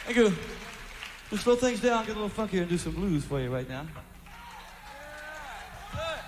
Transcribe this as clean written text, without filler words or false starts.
Thank you. To slow things down, get a little funkier and do some blues for you right now. Good.